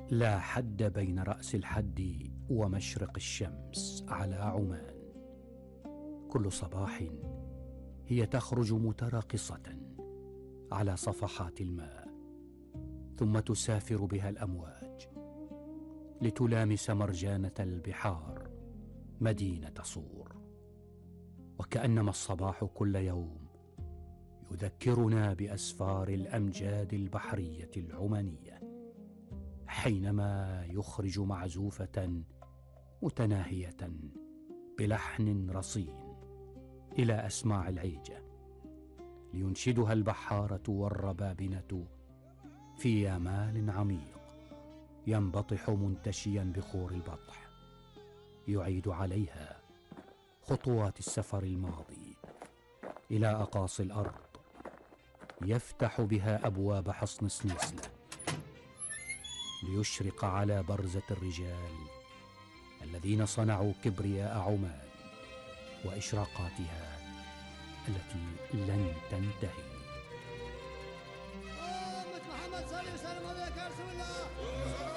لا حد بين رأس الحد ومشرق الشمس على عمان. كل صباح هي تخرج متراقصة على صفحات الماء، ثم تسافر بها الأمواج لتلامس مرجانة البحار مدينة صور. وكأنما الصباح كل يوم يذكرنا بأسفار الأمجاد البحرية العمانية، حينما يخرج معزوفة متناهية بلحن رصين إلى أسماع العيجة، لينشدها البحارة والربابنة في يمال عميق ينبطح منتشيا بخور البطح، يعيد عليها خطوات السفر الماضي إلى أقاصي الأرض، يفتح بها أبواب حصن سنيسلة ليشرق على برزة الرجال الذين صنعوا كبرياء عمان وإشراقاتها التي لن تنتهي. محمد صلى الله عليه وسلم.